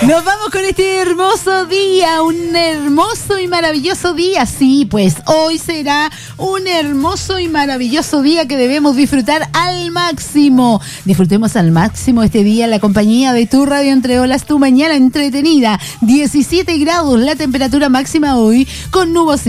Nos vamos con este hermoso día, un hermoso y maravilloso día. Sí, pues hoy será un hermoso y maravilloso día que debemos disfrutar al máximo. Disfrutemos al máximo este día en la compañía de tu radio Entre Olas, tu mañana entretenida. 17 grados la temperatura máxima hoy, con nubes